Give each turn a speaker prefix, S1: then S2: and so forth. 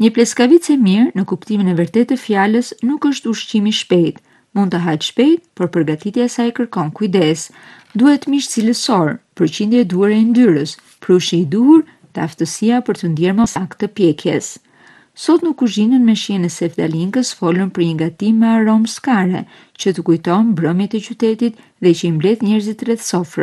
S1: Një pleskavice mirë, në kuptimin e vërtetë të fjalës, nuk është ushqim i shpejtë. Mund të hahet shpejt, por përgatitja e saj kërkon kujdes. Duhet mish cilësor, përqindje e duhur e yndyrës, prushi i duhur dhe aftësia për të ndier më saktë të pjekjes. Sot në kuzhinën me shijen e Sefdalinkës folën për një gatim me aromë skare, që të kujton mbrëmjet e qytetit dhe që i mbledh njerëzit rreth sofrës.